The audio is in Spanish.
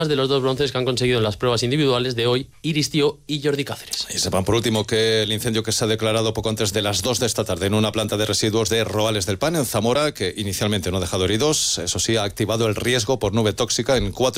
de los 2 bronces que han conseguido en las pruebas individuales de hoy Iris Tío y Jordi Cáceres. Y sepan por último que el incendio que se ha declarado poco antes de las 2 de esta tarde en una planta de residuos de Roales del Pan en Zamora, que inicialmente no ha dejado heridos, eso sí, ha activado el riesgo por nube tóxica en 4